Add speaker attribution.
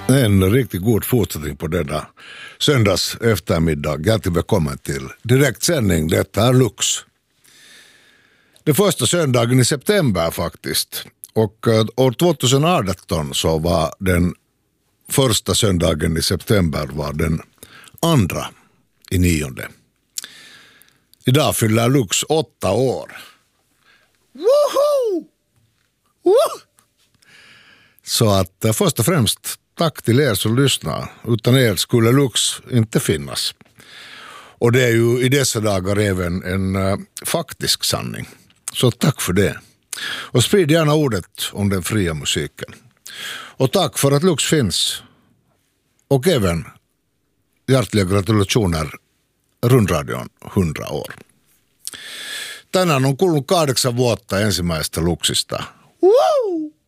Speaker 1: En riktigt god fortsättning på denna söndags eftermiddag. Hjärtligt välkommen till direktsändning. Detta är Lux. Det första söndagen i september faktiskt. Och år 2018 så var den första söndagen i september var den andra i 9:e. Idag fyller Lux 8 år. Woho! Woo! Så att först och främst tack till er som lyssnar. Utan er skulle Lux inte finnas. Och det är ju i dessa dagar även en faktisk sanning. Så tack för det. Och sprid gärna ordet om den fria musiken. Och tack för att Lux finns. Och även hjärtliga gratulationer rundradion 100 år. Tänään on kulunut 8 vuotta ensimmäisestä Luxista. Woo!